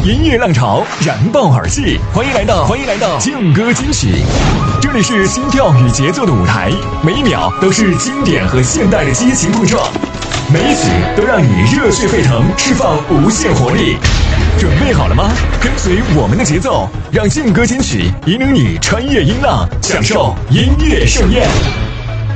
音乐浪潮燃爆耳际，欢迎来到劲歌金曲。这里是心跳与节奏的舞台，每一秒都是经典和现代的激情碰撞，每一曲都让你热血沸腾，释放无限活力。准备好了吗？跟随我们的节奏，让劲歌金曲引领你穿越音浪，享受音乐盛宴。